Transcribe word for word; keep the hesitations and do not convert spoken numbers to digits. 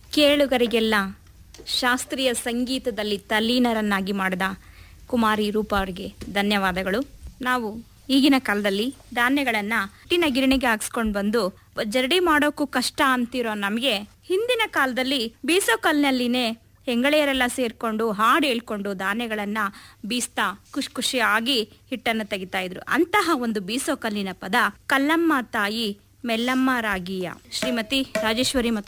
ಕೇಳುಗರಿಗೆಲ್ಲ ಶಾಸ್ತ್ರೀಯ ಸಂಗೀತದಲ್ಲಿ ತಲ್ಲೀನರನ್ನಾಗಿ ಮಾಡಿದ ಕುಮಾರಿ ರೂಪಾ ಅವರಿಗೆ ಧನ್ಯವಾದಗಳು. ನಾವು ಈಗಿನ ಕಾಲದಲ್ಲಿ ಧಾನ್ಯಗಳನ್ನು ಹಿಟ್ಟಿನ ಗಿರಣಿಗೆ ಹಾಕ್ಸ್ಕೊಂಡು ಬಂದು ಜರಡಿ ಮಾಡೋಕ್ಕೂ ಕಷ್ಟ ಅಂತಿರೋ ನಮಗೆ ಹಿಂದಿನ ಕಾಲದಲ್ಲಿ ಬೀಸೋ ಕಲ್ಲಿನಲ್ಲಿನೇ ಹೆಂಗಳೆಯರೆಲ್ಲ ಸೇರ್ಕೊಂಡು ಹಾಡು ಹೇಳ್ಕೊಂಡು ಧಾನ್ಯಗಳನ್ನ ಬೀಸ್ತಾ ಖುಷಿ ಖುಷಿಯಾಗಿ ಹಿಟ್ಟನ್ನು ತೆಗಿತಾ ಇದ್ರು. ಅಂತಹ ಒಂದು ಬೀಸೋ ಕಲ್ಲಿನ ಪದ ಕಲ್ಲಮ್ಮ ತಾಯಿ ಮೆಲ್ಲಮ್ಮ ರಾಗಿಯ ಶ್ರೀಮತಿ ರಾಜೇಶ್ವರಿ ಮತ್ತು